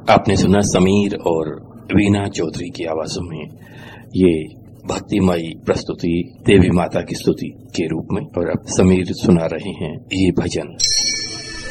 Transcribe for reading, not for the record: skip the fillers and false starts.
आपने सुना समीर और वीना चौधरी की आवाजों में ये भक्तिमयी प्रस्तुति देवी माता की स्तुति के रूप में, और अब समीर सुना रहे हैं ये भजन।